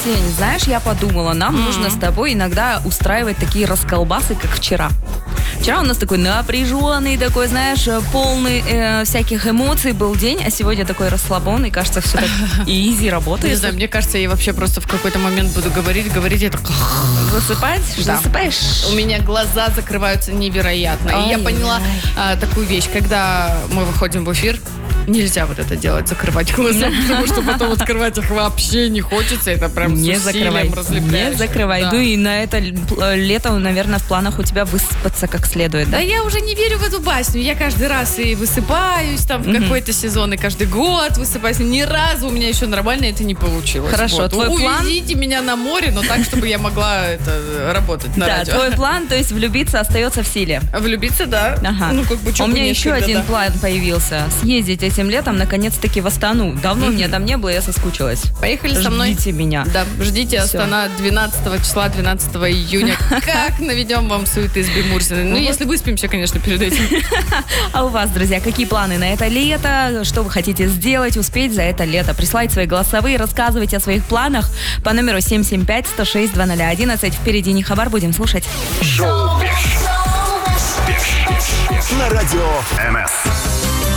Ксень, знаешь, я подумала, нам нужно с тобой иногда устраивать такие расколбасы, как вчера. Вчера у нас такой напряженный, такой, знаешь, полный всяких эмоций был день, а сегодня такой расслабонный, кажется, все так изи работает. Не знаю, мне кажется, я вообще просто в какой-то момент буду говорить, я так... Засыпать? Да. Засыпаешь? У меня глаза закрываются невероятно. И я поняла такую вещь, когда мы выходим в эфир, нельзя вот это делать, закрывать глаза, потому что потом открывать их вообще не хочется. Это прям не с закрывай, усилием разлепляешь. не закрывай. Да. Ну и на это лето, наверное, в планах у тебя выспаться как следует, да? Да я уже не верю в эту басню. Я каждый раз и высыпаюсь там в какой-то сезон, и каждый год высыпаюсь. Ни разу у меня еще нормально это не получилось. Хорошо, вот. твой план? Увезите меня на море, но так, чтобы я могла работать на радио. Да, твой план, то есть влюбиться остается в силе. Влюбиться, да. Ага. Ну, как бы, У меня еще один план появился. Съездить этим летом, наконец-таки, в Астану. Давно меня там не было, я соскучилась. Поехали со мной. Ждите меня. Да, ждите Астана 12 числа, 12 июня. Как наведем вам суеты с Бимурзиной. Ну, если выспимся, конечно, перед этим. А у вас, друзья, какие планы на это лето? Что вы хотите сделать, успеть за это лето? Присылайте свои голосовые, рассказывайте о своих планах по номеру 775-106-2011. Впереди не хабар, будем слушать. Шоу на радио МС.